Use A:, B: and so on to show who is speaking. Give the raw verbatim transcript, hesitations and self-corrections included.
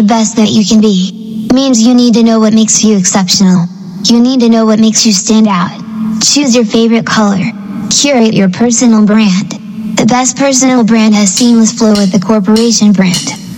A: best that you can be. Means you need to know what makes you exceptional. You need to know what makes you stand out. Choose your favorite color. Curate your personal brand. The best personal brand has seamless flow with the corporation brand.